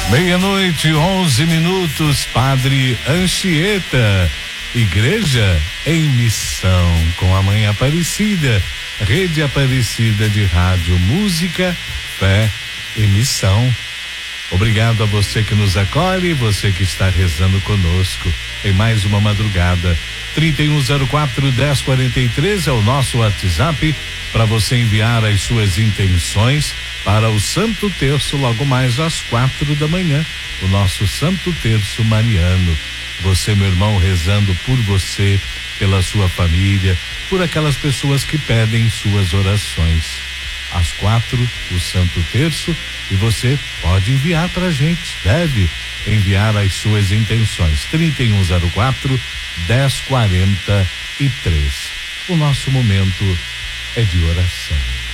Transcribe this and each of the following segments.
Meia-noite, 11 minutos, Padre Anchieta, Igreja em Missão, com a Mãe Aparecida, Rede Aparecida de Rádio, Música, Fé e Missão. Obrigado a você que nos acolhe, você que está rezando conosco em mais uma madrugada. 3104-1043 é o nosso WhatsApp para você enviar as suas intenções para o Santo Terço logo mais às 4 da manhã, o nosso Santo Terço mariano. Você, meu irmão, rezando por você, pela sua família, por aquelas pessoas que pedem suas orações. Às 4, o Santo Terço, e você pode enviar para a gente, deve enviar as suas intenções. 3104-1043. O nosso momento é de oração.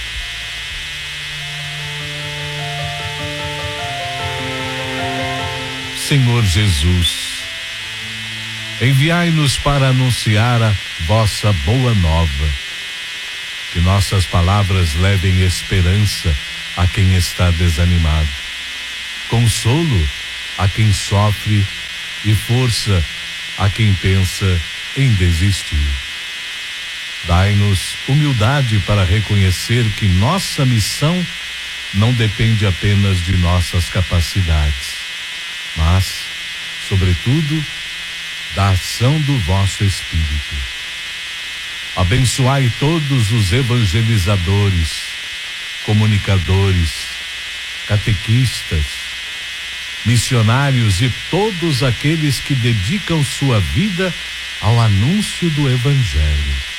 Senhor Jesus, enviai-nos para anunciar a vossa boa nova. Que nossas palavras levem esperança a quem está desanimado, consolo a quem sofre e força a quem pensa em desistir. Dai-nos humildade para reconhecer que nossa missão não depende apenas de nossas capacidades, mas, sobretudo, da ação do vosso Espírito. Abençoai todos os evangelizadores, comunicadores, catequistas, missionários e todos aqueles que dedicam sua vida ao anúncio do Evangelho.